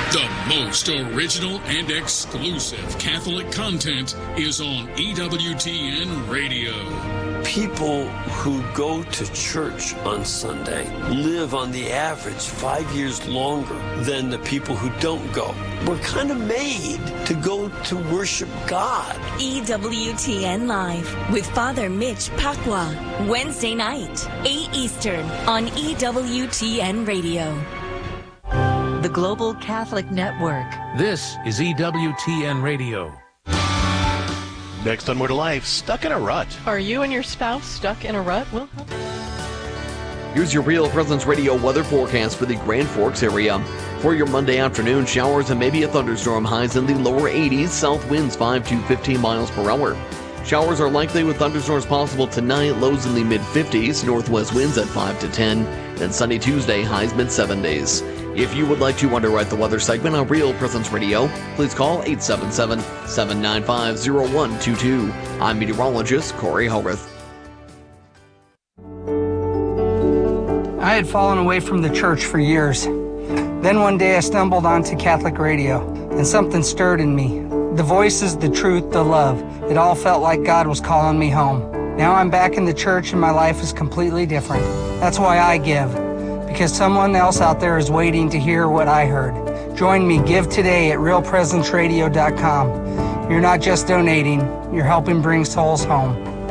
The most original and exclusive Catholic content is on EWTN Radio. People who go to church on Sunday live on the average 5 years longer than the people who don't go. We're kind of made to go to worship God. EWTN Live with Father Mitch Pacwa. Wednesday night, 8 Eastern on EWTN Radio. The Global Catholic Network. This is EWTN Radio. Next on More to Life, stuck in a rut. Are you and your spouse stuck in a rut? Well, here's your Real Presence Radio weather forecast for the Grand Forks area. For your Monday afternoon, showers and maybe a thunderstorm, highs in the lower 80s, south winds 5 to 15 miles per hour. Showers are likely with thunderstorms possible tonight, lows in the mid-50s, northwest winds at 5 to 10. Then Sunday, Tuesday, highs mid-70s. If you would like to underwrite the weather segment on Real Presence Radio, please call 877-795-0122. I'm meteorologist Corey Howarth. I had fallen away from the church for years. Then one day I stumbled onto Catholic radio, and something stirred in me. The voices, the truth, the love. It all felt like God was calling me home. Now I'm back in the church and my life is completely different. That's why I give, because someone else out there is waiting to hear what I heard. Join me, give today at realpresenceradio.com. You're not just donating, you're helping bring souls home.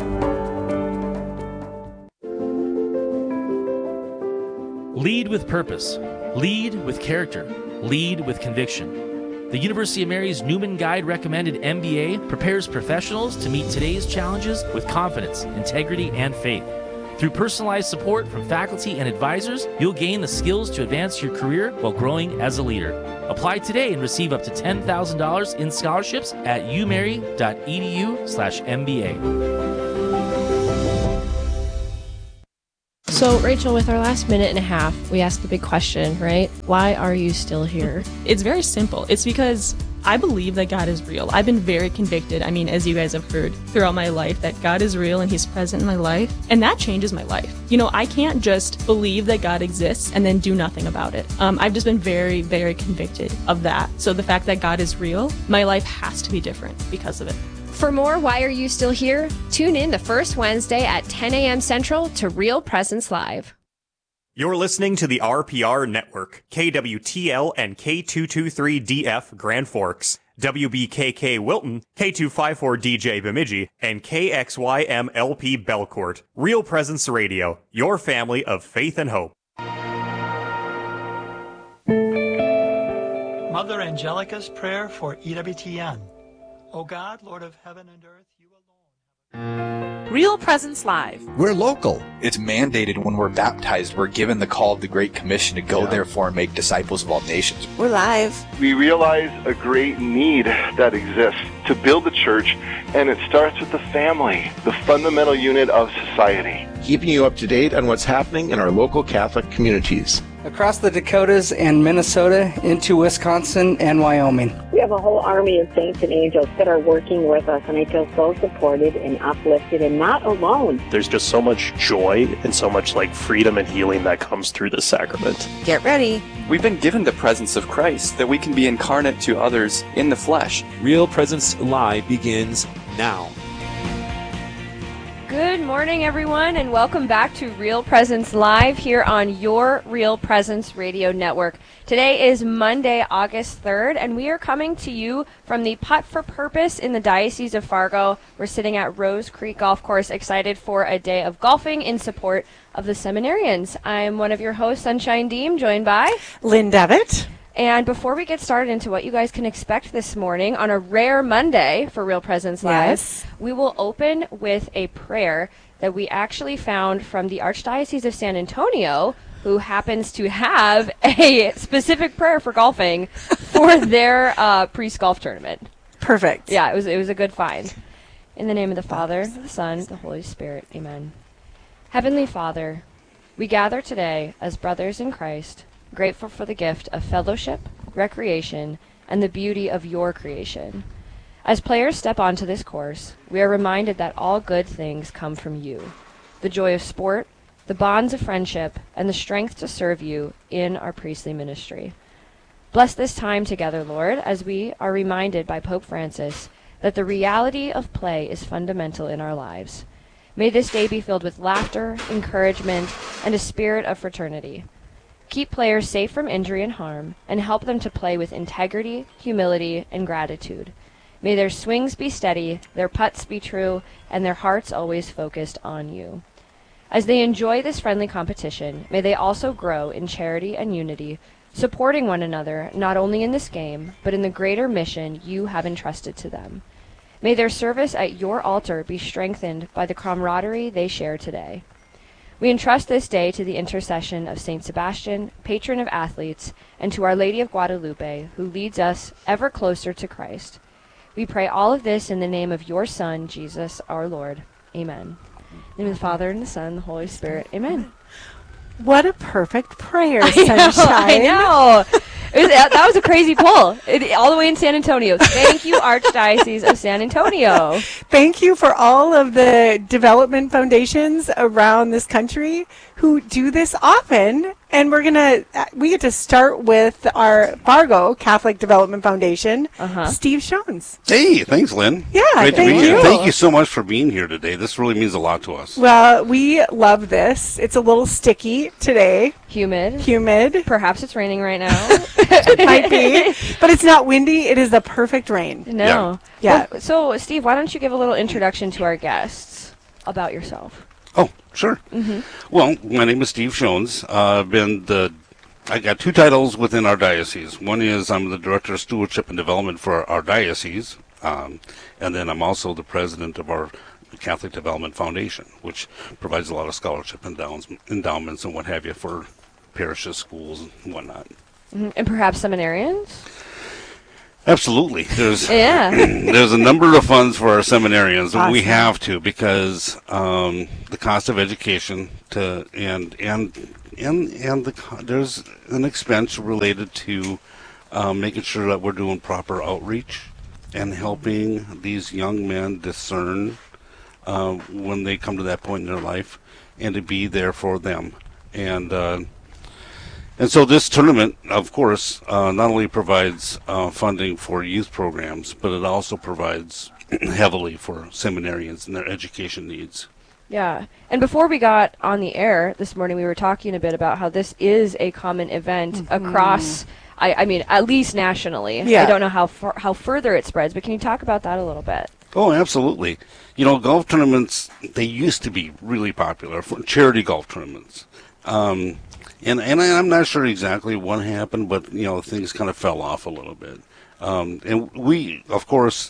Lead with purpose. Lead with character. Lead with conviction. The University of Mary's Newman Guide recommended MBA prepares professionals to meet today's challenges with confidence, integrity, and faith. Through personalized support from faculty and advisors, you'll gain the skills to advance your career while growing as a leader. Apply today and receive up to $10,000 in scholarships at umary.edu/MBA. So, Rachel, with our last minute and a half, we asked the big question, right? Why are you still here? It's very simple. It's because I believe that God is real. I've been very convicted, as you guys have heard throughout my life, that God is real and He's present in my life. And that changes my life. I can't just believe that God exists and then do nothing about it. I've just been very, very convicted of that. So the fact that God is real, my life has to be different because of it. For more Why Are You Still Here? Tune in the first Wednesday at 10 a.m. Central to Real Presence Live. You're listening to the RPR Network, KWTL and K223DF Grand Forks, WBKK Wilton, K254DJ Bemidji, and KXYMLP Belcourt. Real Presence Radio, your family of faith and hope. Mother Angelica's prayer for EWTN. O God, Lord of heaven and earth, you alone. Real Presence Live. We're local. It's mandated when we're baptized. We're given the call of the Great Commission to go, therefore, and make disciples of all nations. We're live. We realize a great need that exists to build the church, and it starts with the family, the fundamental unit of society. Keeping you up to date on what's happening in our local Catholic communities. Across the Dakotas and Minnesota into Wisconsin and Wyoming. We have a whole army of saints and angels that are working with us, and I feel so supported and uplifted and not alone. There's just so much joy and so much freedom and healing that comes through the sacrament. Get ready. We've been given the presence of Christ, that we can be incarnate to others in the flesh. Real Presence Live begins now. Good morning, everyone, and welcome back to Real Presence Live here on your Real Presence Radio Network. Today is Monday, August 3rd, and we are coming to you from the Putt for Purpose in the Diocese of Fargo. We're sitting at Rose Creek Golf Course, excited for a day of golfing in support of the seminarians. I'm one of your hosts, Sunshine Deem, joined by Lynn Devitt. And before we get started into what you guys can expect this morning on a rare Monday for Real Presence Live, we will open with a prayer that we actually found from the Archdiocese of San Antonio, who happens to have a specific prayer for golfing for their priest golf tournament. Perfect. Yeah, it was a good find. In the name of the Father, the Son, the Holy Spirit. Amen. Heavenly Father, we gather today as brothers in Christ, grateful for the gift of fellowship, recreation, and the beauty of your creation. As players step onto this course, we are reminded that all good things come from you. The joy of sport, the bonds of friendship, and the strength to serve you in our priestly ministry. Bless this time together, Lord, as we are reminded by Pope Francis that the reality of play is fundamental in our lives. May this day be filled with laughter, encouragement, and a spirit of fraternity. Keep players safe from injury and harm, and help them to play with integrity, humility, and gratitude. May their swings be steady, their putts be true, and their hearts always focused on you. As they enjoy this friendly competition, may they also grow in charity and unity, supporting one another not only in this game, but in the greater mission you have entrusted to them. May their service at your altar be strengthened by the camaraderie they share today. We entrust this day to the intercession of Saint Sebastian, patron of athletes, and to Our Lady of Guadalupe, who leads us ever closer to Christ. We pray all of this in the name of your Son, Jesus, our Lord. Amen. In the name of the Father, and the Son, and the Holy Spirit. Amen. What a perfect prayer, Sunshine. I know. That was a crazy pull. All the way in San Antonio. Thank you, Archdiocese of San Antonio. Thank you for all of the development foundations around this country who do this often. And we get to start with our Fargo Catholic Development Foundation, Steve Shones. Hey, thanks, Lynn. Yeah, great thank to be you. here. Thank you so much for being here today. This really means a lot to us. Well, we love this. It's a little sticky today. Humid. Perhaps it's raining right now. It might be. But it's not windy. It is the perfect rain. No. Yeah. Well, so, Steve, why don't you give a little introduction to our guests about yourself? Oh, sure. Well, my name is Steve Shones. I got two titles within our diocese. One is I'm the Director of Stewardship and Development for our diocese, and then I'm also the President of our Catholic Development Foundation, which provides a lot of scholarship endowments and what have you for parishes, schools, and whatnot. And perhaps seminarians? Absolutely. There's Yeah. there's a number of funds for our seminarians, and we Awesome. have to because the cost of education there's an expense related to making sure that we're doing proper outreach and helping these young men discern when they come to that point in their life and to be there for them. And so this tournament, of course, not only provides funding for youth programs, but it also provides heavily for seminarians and their education needs. Yeah. And before we got on the air this morning, we were talking a bit about how this is a common event across, I mean, at least nationally. Yeah. I don't know how further it spreads, but can you talk about that a little bit? Oh, absolutely. You know, golf tournaments, they used to be really popular, for charity golf tournaments. And I'm not sure exactly what happened, but, you know, things kind of fell off a little bit. And we, of course,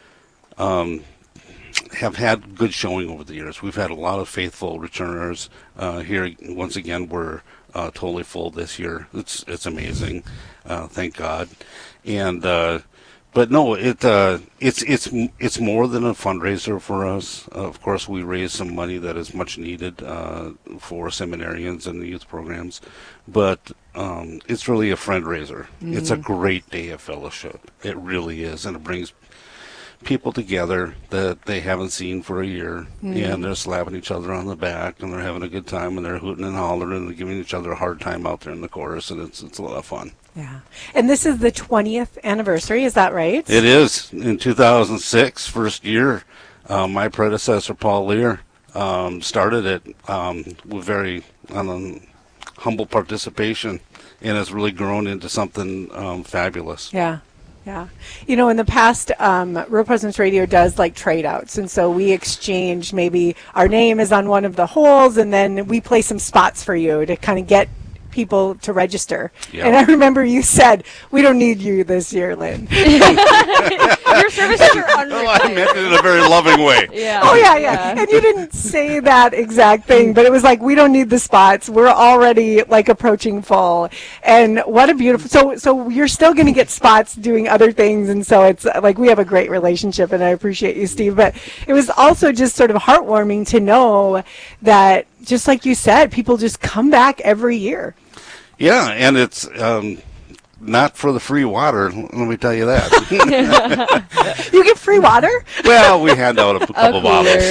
have had good showing over the years. We've had a lot of faithful returners. Here, once again, we're totally full this year. It's amazing. Thank God. And but no, it's more than a fundraiser for us. Of course, we raise some money that is much needed for seminarians and the youth programs, but it's really a friend raiser. It's a great day of fellowship. It really is, and it brings people together that they haven't seen for a year, and they're slapping each other on the back, and they're having a good time, and they're hooting and hollering, and they're giving each other a hard time out there in the chorus, and it's a lot of fun. Yeah. And this is the 20th anniversary, is that right? It is. In 2006, first year, my predecessor, Paul Lear, started it with very humble participation, and has really grown into something fabulous. Yeah. Yeah. You know, in the past, Real Presence Radio does like trade outs. And so we exchange, maybe our name is on one of the holes, and then we play some spots for you to kind of get people to register. Yeah. And I remember you said, we don't need you this year, Lynn. Your services are unrequired. I meant it in a very loving way. Yeah. Oh, yeah. And you didn't say that exact thing, but it was like, we don't need the spots. We're already like approaching full. And what a beautiful, so you're still going to get spots doing other things. And so it's like, we have a great relationship, and I appreciate you, Steve. But it was also just sort of heartwarming to know that, just like you said, people just come back every year. Yeah, and it's not for the free water, let me tell you that. You get free water? Well, we hand out a couple bottles.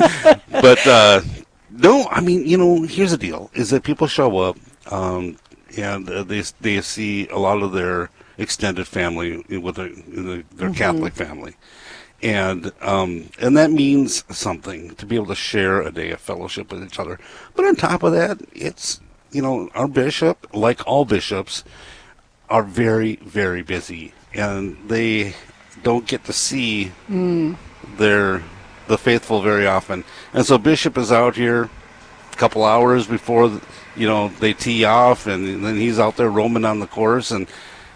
But, no, I mean, you know, here's the deal, is that people show up, and they see a lot of their extended family with their Catholic family. And that means something to be able to share a day of fellowship with each other. But on top of that, it's, our bishop, like all bishops, are very, very busy, and they don't get to see the faithful very often. And so bishop is out here a couple hours before, they tee off, and then he's out there roaming on the course, and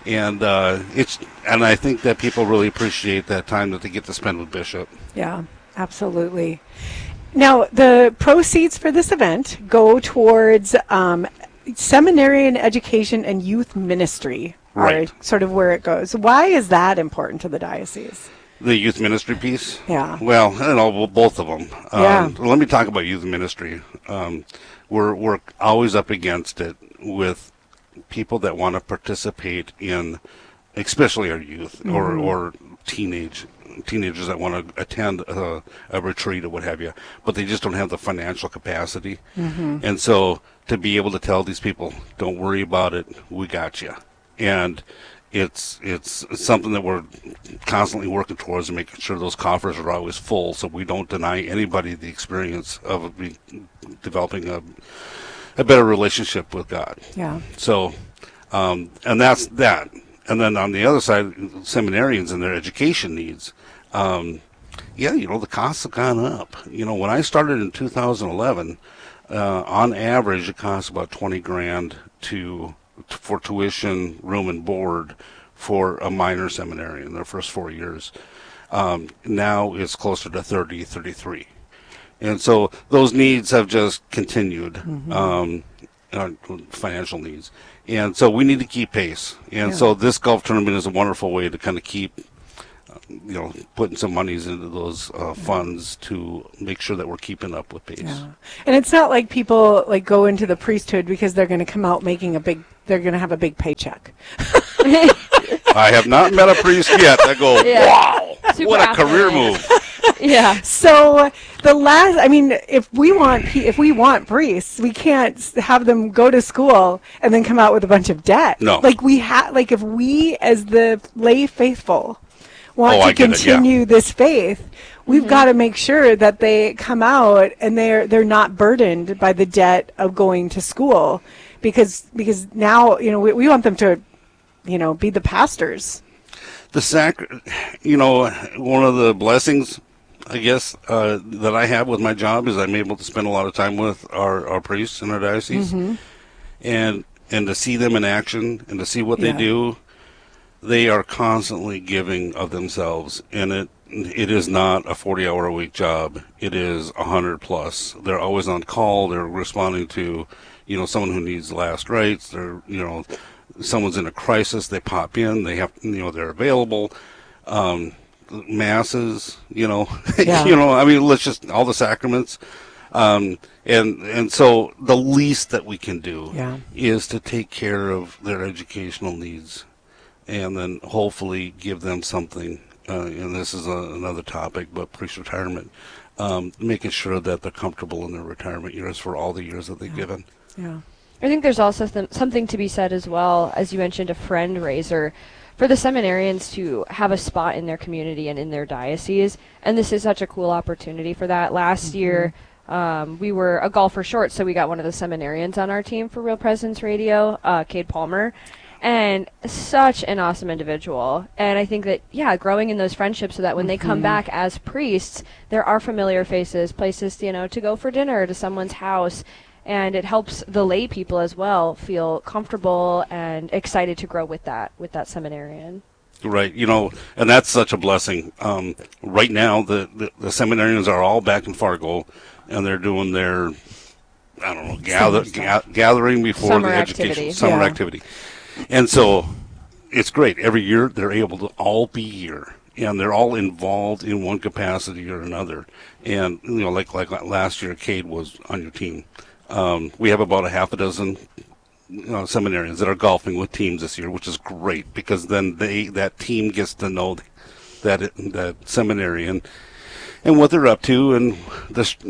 I think that people really appreciate that time that they get to spend with Bishop. Yeah, absolutely. Now, the proceeds for this event go towards seminarian education and youth ministry. Right. Are sort of where it goes. Why is that important to the diocese? The youth ministry piece? Yeah. Well, both of them. Let me talk about youth ministry. We're always up against it with people that want to participate in, especially our youth or teenagers that want to attend a retreat or what have you, but they just don't have the financial capacity. And so to be able to tell these people, don't worry about it, we got you. And it's something that we're constantly working towards, and making sure those coffers are always full, so we don't deny anybody the experience of developing a better relationship with God. Yeah. So, and that's that. And then on the other side, seminarians and their education needs. The costs have gone up. When I started in 2011, on average, it costs about $20,000 for tuition, room, and board for a minor seminary in their first 4 years. Now it's closer to 30, 33. And so those needs have just continued, financial needs. And so we need to keep pace. And so this golf tournament is a wonderful way to kind of keep, putting some monies into those funds to make sure that we're keeping up with pace. Yeah. And it's not like people go into the priesthood because they're going to come out making they're going to have a big paycheck. I have not met a priest yet. I go, wow, Super what a career move. Yeah. So if we want priests, we can't have them go to school and then come out with a bunch of debt. No. If we as the lay faithful want to continue this faith, we've got to make sure that they come out and they're not burdened by the debt of going to school, because now we want them to be the pastors. One of the blessings, I guess, that I have with my job is I'm able to spend a lot of time with our priests in our diocese, and to see them in action and to see what they do. They are constantly giving of themselves, and it is not a 40-hour-a-week job. It is 100+. They're always on call. They're responding to, someone who needs last rites. They're, someone's in a crisis. They pop in. They have, they're available. Masses, let's just all the sacraments. And so the least that we can do is to take care of their educational needs, and then hopefully give them something. And this is another topic, but priest retirement, making sure that they're comfortable in their retirement years for all the years that they've given. Yeah. I think there's also something to be said as well, as you mentioned, a friend raiser, for the seminarians to have a spot in their community and in their diocese. And this is such a cool opportunity for that. Last year, we were a golfer short, so we got one of the seminarians on our team for Real Presence Radio, Cade Palmer. And such an awesome individual. And I think that, growing in those friendships so that when they come back as priests, there are familiar faces, places, to go for dinner to someone's house. And it helps the lay people as well feel comfortable and excited to grow with that seminarian. Right, and that's such a blessing. Right now, the seminarians are all back in Fargo, and they're doing their, gathering before summer the education, summer activity. And so it's great. Every year they're able to all be here, and they're all involved in one capacity or another. And, like last year, Cade was on your team. We have about a half a dozen seminarians that are golfing with teams this year, which is great, because then that team gets to know that seminarian and what they're up to, and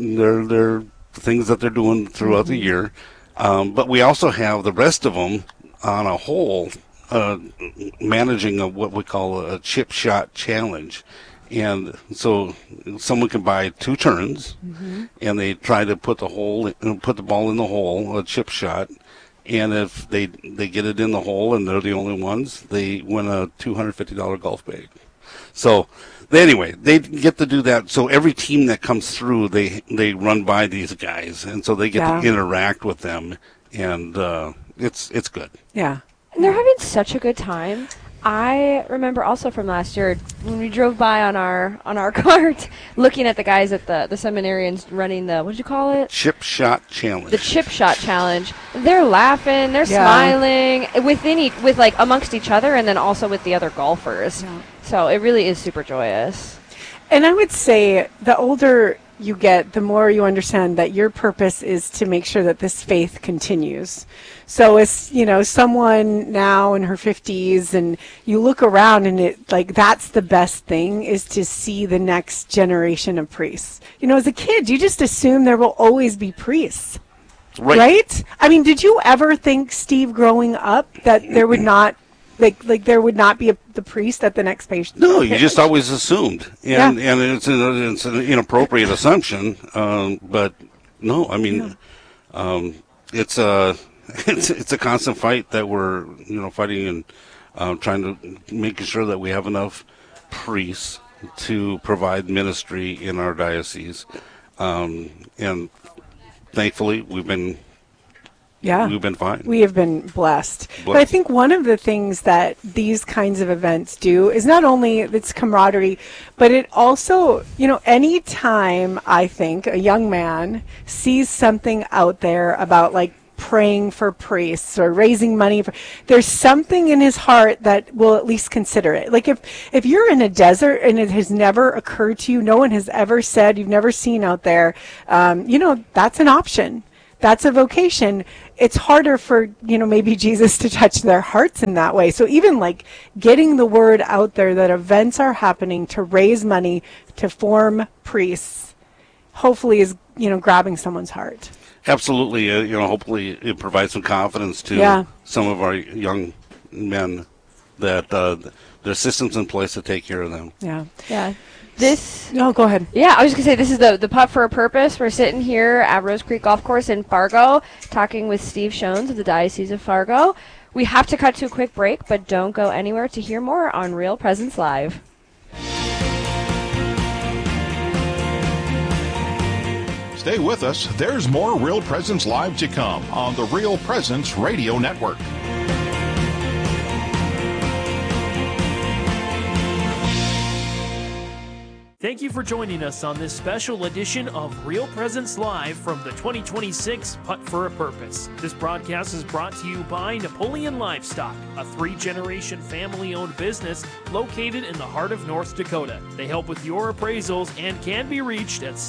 their things that they're doing throughout the year. But we also have the rest of them on a hole managing what we call a chip shot challenge. And so someone can buy 2 turns, and they try to put the ball in the hole, a chip shot. And if they get it in the hole and they're the only ones, they win a $250 golf bag. So anyway, they get to do that. So every team that comes through, they run by these guys, and so they get to interact with them, and it's good. Yeah. And they're having such a good time. I remember also from last year when we drove by on our cart, looking at the guys at the seminarians running the, what did you call it? Chip shot challenge. The chip shot challenge. They're laughing, they're smiling with like amongst each other, and then also with the other golfers. Yeah. So it really is super joyous. And I would say the older you get, the more you understand that your purpose is to make sure that this faith continues. So as, someone now in her 50s, and you look around and it, like, that's the best thing, is to see the next generation of priests. As a kid, you just assume there will always be priests. Right? I mean, did you ever think, Steve, growing up, that there would not like there would not be the priest at the next patient? No, you just always assumed, and it's an inappropriate assumption. But no, I mean, it's a constant fight that we're fighting and trying to making sure that we have enough priests to provide ministry in our diocese, and thankfully we've been fine. We have been blessed. But I think one of the things that these kinds of events do is not only its camaraderie, but it also, any time I think a young man sees something out there about like praying for priests or raising money there's something in his heart that will at least consider it. Like if you're in a desert and it has never occurred to you, no one has ever said, you've never seen out there, that's an option. That's a vocation. It's harder for, maybe Jesus to touch their hearts in that way. So even like getting the word out there that events are happening to raise money to form priests, hopefully is, grabbing someone's heart. Absolutely. Hopefully it provides some confidence to some of our young men that there's systems in place to take care of them. Yeah. No, go ahead. Yeah, I was just going to say, this is the Putt for a Purpose. We're sitting here at Rose Creek Golf Course in Fargo talking with Steve Shones of the Diocese of Fargo. We have to cut to a quick break, but don't go anywhere to hear more on Real Presence Live. Stay with us. There's more Real Presence Live to come on the Real Presence Radio Network. Thank you for joining us on this special edition of Real Presence Live from the 2026 Putt for a Purpose. This broadcast is brought to you by Napoleon Livestock, a 3-generation family-owned business located in the heart of North Dakota. They help with your appraisals and can be reached at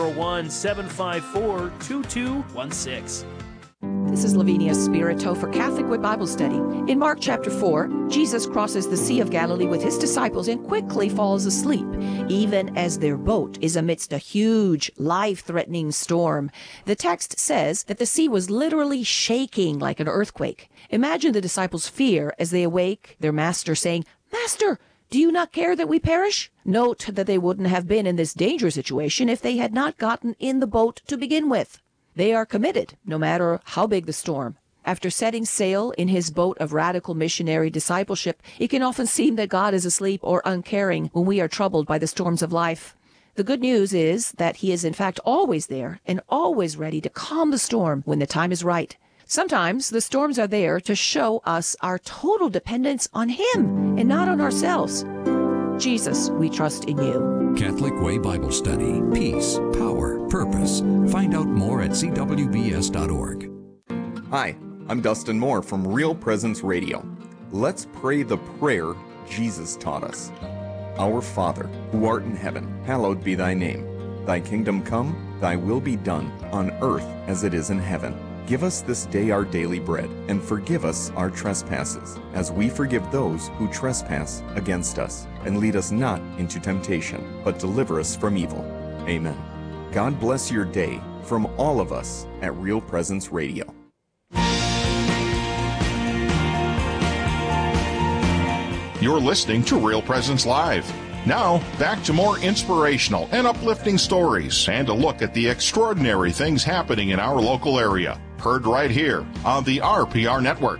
701-754-2216. This is Lavinia Spirito for Catholic Way Bible Study. In Mark chapter 4, Jesus crosses the Sea of Galilee with his disciples and quickly falls asleep, even as their boat is amidst a huge, life-threatening storm. The text says that the sea was literally shaking like an earthquake. Imagine the disciples' fear as they awake, their master saying, "Master, do you not care that we perish?" Note that they wouldn't have been in this dangerous situation if they had not gotten in the boat to begin with. They are committed, no matter how big the storm. After setting sail in his boat of radical missionary discipleship, it can often seem that God is asleep or uncaring when we are troubled by the storms of life. The good news is that he is in fact always there and always ready to calm the storm when the time is right. Sometimes the storms are there to show us our total dependence on him and not on ourselves. Jesus, we trust in you. Catholic Way Bible Study. Peace, power, purpose. Find out more at cwbs.org. Hi, I'm Dustin Moore from Real Presence Radio. Let's pray the prayer Jesus taught us. Our Father, who art in heaven, hallowed be thy name. Thy kingdom come, thy will be done, on earth as it is in heaven. Give us this day our daily bread, and forgive us our trespasses, as we forgive those who trespass against us. And lead us not into temptation, but deliver us from evil. Amen. God bless your day from all of us at Real Presence Radio. You're listening to Real Presence Live. Now, back to more inspirational and uplifting stories and a look at the extraordinary things happening in our local area. Heard right here on the RPR Network.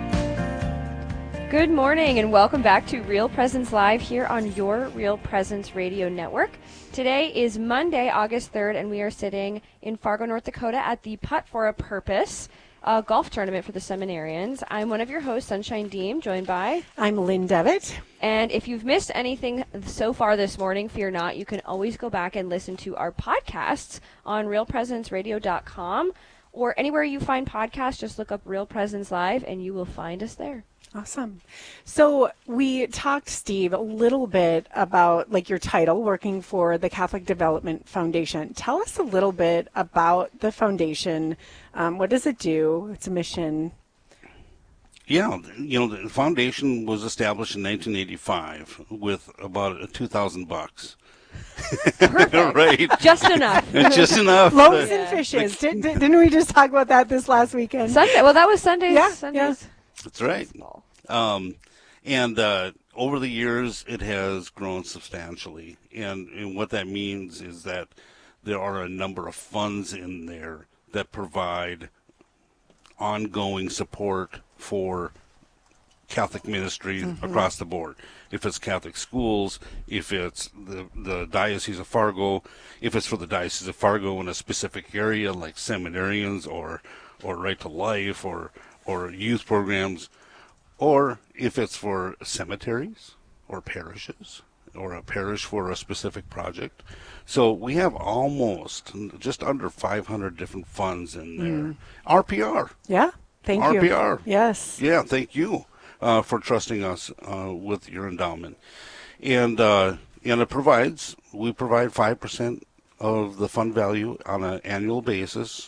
Good morning and welcome back to Real Presence Live here on your Real Presence Radio Network. Today is Monday, August 3rd, and we are sitting in Fargo, North Dakota at the Putt for a Purpose golf tournament for the seminarians. I'm one of your hosts, Sunshine Deem, joined by... I'm Lynn Devitt. And if you've missed anything so far this morning, fear not. You can always go back and listen to our podcasts on realpresenceradio.com or anywhere you find podcasts. Just look up Real Presence Live and you will find us there. Awesome. So we talked, Steve, a little bit about like your title, working for the Catholic Development Foundation. Tell us a little bit about the foundation. What does it do? It's a mission. Yeah, the foundation was established in 1985 with about $2,000. Perfect. Right. Just enough. Just enough. Loaves and fishes. Didn't we just talk about that this last weekend? Sunday. Well, that was Sundays. Yeah. Sundays. That's right. And over the years, it has grown substantially. And what that means is that there are a number of funds in there that provide ongoing support for Catholic ministry across the board. If it's Catholic schools, if it's the Diocese of Fargo, if it's for the Diocese of Fargo in a specific area like seminarians or Right to Life or youth programs, or if it's for cemeteries or parishes or a parish for a specific project. So we have just under 500 different funds in there. RPR. Yeah, thank you. RPR. Yes. Yeah, thank you for trusting us with your endowment. And we provide 5% of the fund value on an annual basis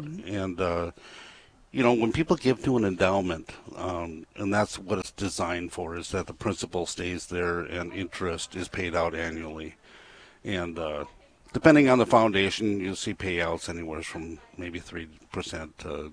when people give to an endowment, and that's what it's designed for, is that the principal stays there and interest is paid out annually. And depending on the foundation, you'll see payouts anywhere from maybe 3% to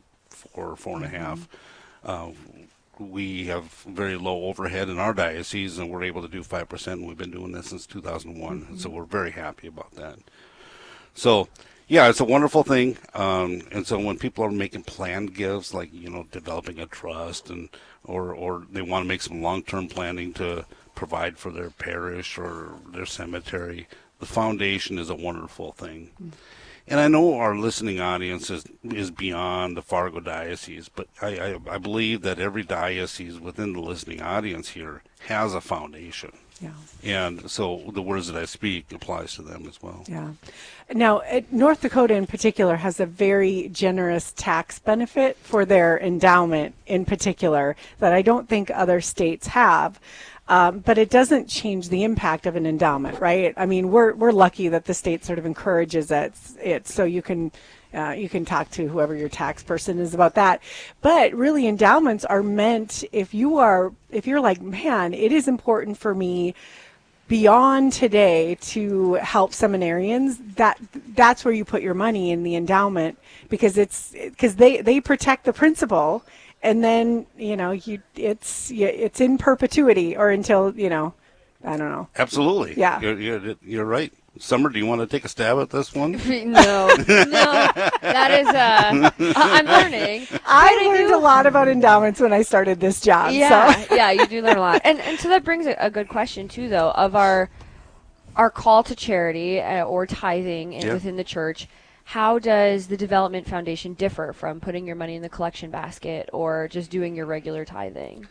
4.5%. We have very low overhead in our diocese, and we're able to do 5%, and we've been doing this since 2001, so we're very happy about that. So, yeah, it's a wonderful thing, and so when people are making planned gifts, like developing a trust, or they want to make some long-term planning to provide for their parish or their cemetery, the foundation is a wonderful thing. And I know our listening audience is beyond the Fargo Diocese, but I believe that every diocese within the listening audience here has a foundation. Yeah. And so the words that I speak applies to them as well. Yeah. Now, North Dakota in particular has a very generous tax benefit for their endowment in particular that I don't think other states have. But it doesn't change the impact of an endowment, right? I mean, we're lucky that the state sort of encourages it so you can talk to whoever your tax person is about that. But really, endowments are meant if you're like, man, it is important for me beyond today to help seminarians. That's where you put your money in the endowment because they protect the principal. And then, it's in perpetuity or until, I don't know. Absolutely. Yeah. You're right. Summer, do you want to take a stab at this one? No. That is, I'm learning. I learned a lot about endowments when I started this job. Yeah, so. Yeah, you do learn a lot. And so that brings a good question, too, though, of our call to charity or tithing within the church. How does the Development Foundation differ from putting your money in the collection basket or just doing your regular tithing?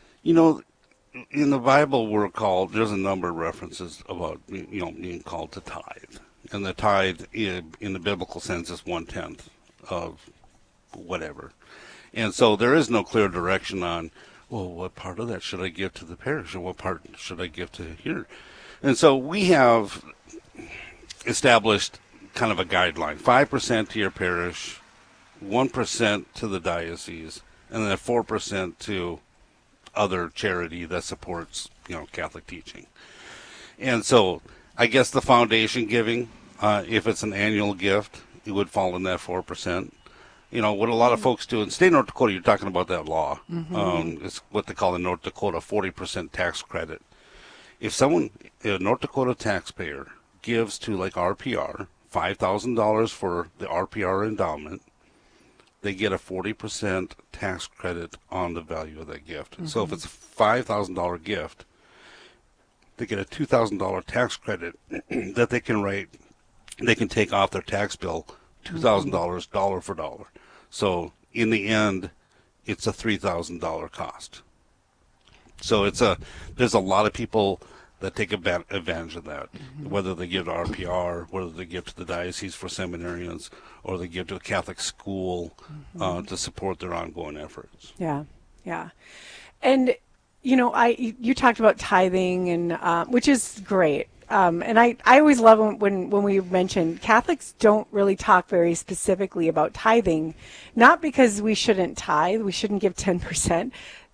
In the Bible, there's a number of references about, being called to tithe. And the tithe, in the biblical sense, is 1/10 of whatever. And so there is no clear direction on, well, what part of that should I give to the parish or what part should I give to here? And so we have established kind of a guideline, 5% to your parish, 1% to the diocese, and then 4% to other charity that supports, Catholic teaching. And so I guess the foundation giving, if it's an annual gift, it would fall in that 4%. What a lot of folks do in state of North Dakota, you're talking about that law. It's what they call the North Dakota 40% tax credit. if someone, a North Dakota taxpayer, gives to like RPR $5,000 for the RPR endowment, they get a 40% tax credit on the value of that gift. So if it's a $5,000 gift, they get a $2,000 tax credit that they can take off their tax bill, $2,000 dollar for dollar. So in the end, it's a $3,000 cost. So there's a lot of people that take advantage of that, whether they give to RPR, whether they give to the diocese for seminarians, or they give to a Catholic school to support their ongoing efforts. Yeah, yeah. And, you talked about tithing, and which is great. And I always love when we mention Catholics don't really talk very specifically about tithing, not because we shouldn't tithe, we shouldn't give 10%.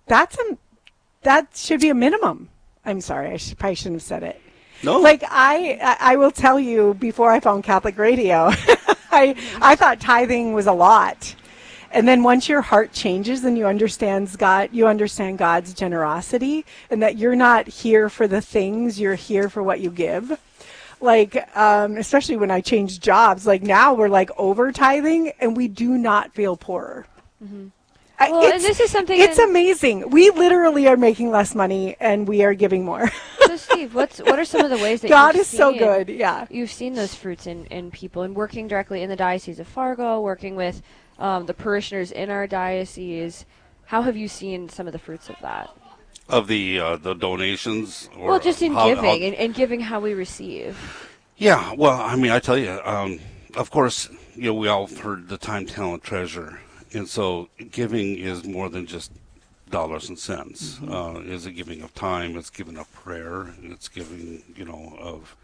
That should be a minimum. I'm sorry, probably shouldn't have said it. No. Like I will tell you, before I found Catholic Radio, I thought tithing was a lot. And then once your heart changes and you understand God's generosity, and that you're not here for the things, you're here for what you give. Like, especially when I changed jobs, like now we're like over tithing and we do not feel poorer. Mm-hmm. Well, and this is something. It's amazing. We literally are making less money and we are giving more. So, Steve, what are some of the ways that God is so good? Yeah, you've seen those fruits in people, and working directly in the Diocese of Fargo, working with the parishioners in our diocese. How have you seen some of the fruits of that? Of the donations? Or well, just in giving and giving how we receive. Yeah, well, I mean, I tell you, of course, we all heard the time, talent, treasure. And so giving is more than just dollars and cents. It's a giving of time, it's giving of prayer, it's giving, of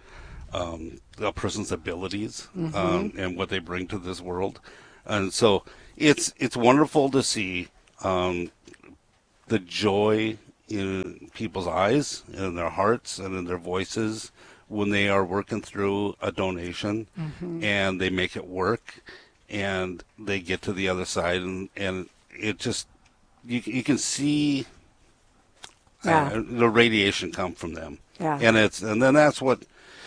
a person's abilities and what they bring to this world. And so it's wonderful to see the joy in people's eyes and in their hearts and in their voices when they are working through a donation and they make it work. And they get to the other side, and it just you can see the radiation come from them. Yeah. And then that's what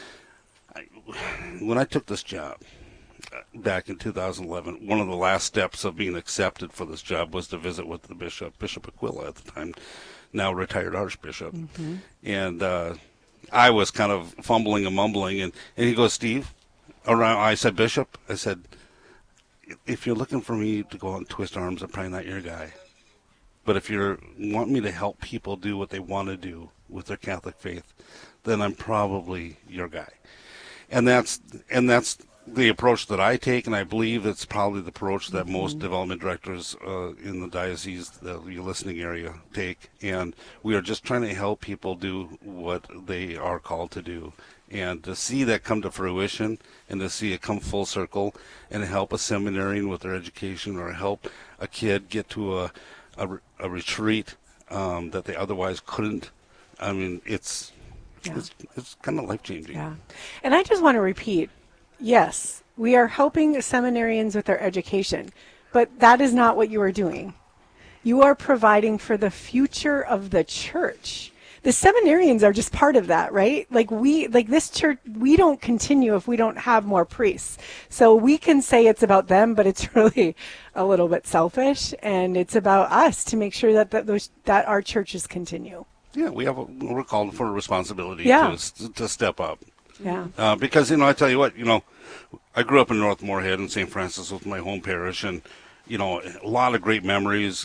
when I took this job back in 2011, one of the last steps of being accepted for this job was to visit with the Bishop Aquila at the time, now retired Archbishop, and I was kind of fumbling and mumbling, and he goes, Steve, I said, Bishop, I said, if you're looking for me to go out and twist arms, I'm probably not your guy. But if you want me to help people do what they want to do with their Catholic faith, then I'm probably your guy. And that's the approach that I take, and I believe it's probably the approach that most development directors in the diocese, the listening area, take. And we are just trying to help people do what they are called to do. And to see that come to fruition and to see it come full circle and help a seminarian with their education or help a kid get to a retreat that they otherwise couldn't, I mean, it's kind of life-changing. Yeah. And I just want to repeat, yes, we are helping seminarians with their education, but that is not what you are doing. You are providing for the future of the church. The seminarians are just part of that, right? Like this church, we don't continue if we don't have more priests. So we can say it's about them, but it's really a little bit selfish, and it's about us to make sure that our churches continue. Yeah, we're called for a responsibility to step up. Yeah. Because I tell you what, I grew up in North Moorhead, and St. Francis was my home parish, and a lot of great memories.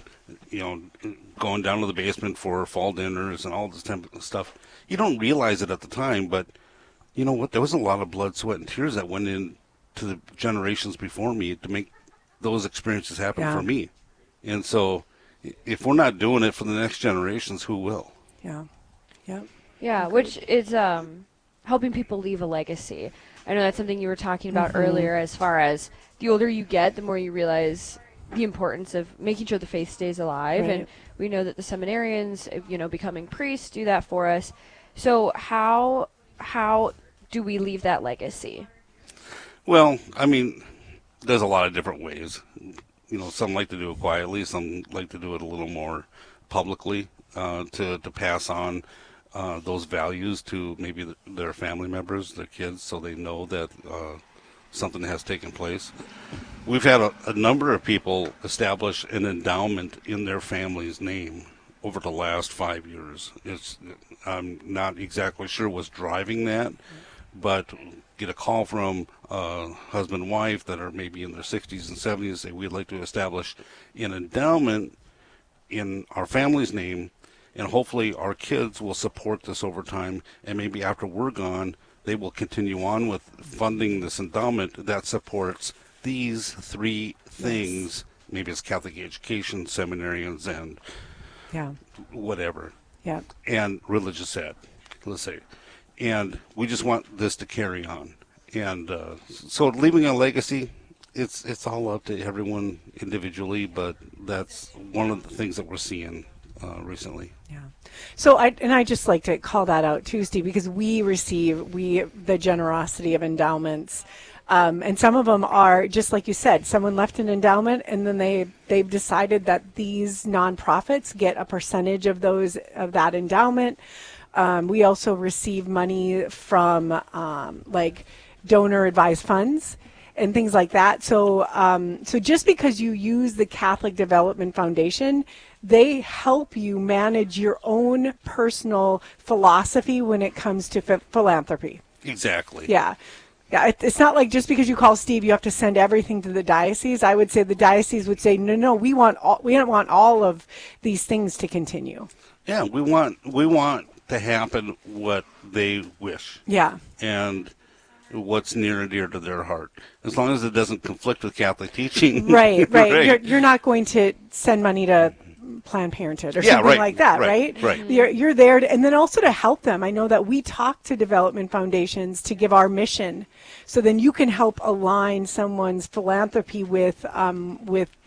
Going down to the basement for fall dinners and all this type of stuff. You don't realize it at the time, but you know what? There was a lot of blood, sweat, and tears that went into the generations before me to make those experiences happen for me. And so if we're not doing it for the next generations, who will? Yeah. Yeah. Yeah, which is helping people leave a legacy. I know that's something you were talking about earlier, as far as the older you get, the more you realize the importance of making sure the faith stays alive. Right. And we know that the seminarians, becoming priests, do that for us. So how do we leave that legacy? Well, I mean, there's a lot of different ways. Some like to do it quietly. Some like to do it a little more publicly to pass on those values to maybe their family members, their kids, so they know that something has taken place. We've had a number of people establish an endowment in their family's name over the last 5 years. I'm not exactly sure what's driving that, but get a call from husband and wife that are maybe in their 60s and 70s, say we'd like to establish an endowment in our family's name, and hopefully our kids will support this over time, and maybe after we're gone, they will continue on with funding this endowment that supports these three things. Maybe it's Catholic education, seminarians, and whatever. Yeah. And religious ed, let's say. And we just want this to carry on. And so leaving a legacy, it's all up to everyone individually, but that's one of the things that we're seeing recently. Yeah. So I just like to call that out too, Steve, because we receive the generosity of endowments. And some of them are, just like you said, someone left an endowment and then they've decided that these nonprofits get a percentage of that endowment. We also receive money from like donor advised funds and things like that. So just because you use the Catholic Development Foundation, they help you manage your own personal philosophy when it comes to philanthropy. Exactly. Yeah. Yeah, it's not like just because you call Steve, you have to send everything to the diocese. I would say the diocese would say, no, we don't want all of these things to continue. Yeah, we want to happen what they wish. Yeah. And what's near and dear to their heart, as long as it doesn't conflict with Catholic teaching. Right. You're not going to send money to Planned Parenthood or something like that, right? Right. You're there and then also to help them. I know that we talk to development foundations to give our mission, so then you can help align someone's philanthropy with an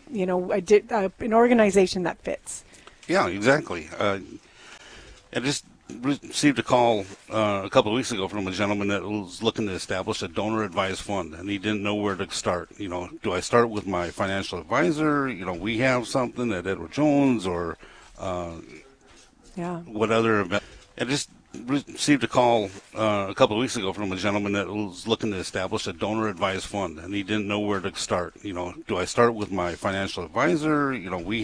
organization that fits. Yeah, exactly. I just received a call a couple of weeks ago from a gentleman that was looking to establish a donor advised fund, and he didn't know where to start. Do I start with my financial advisor? We have something at Edward Jones or what other event. I just received a call a couple of weeks ago from a gentleman that was looking to establish a donor advised fund, and he didn't know where to start. Do I start with my financial advisor? We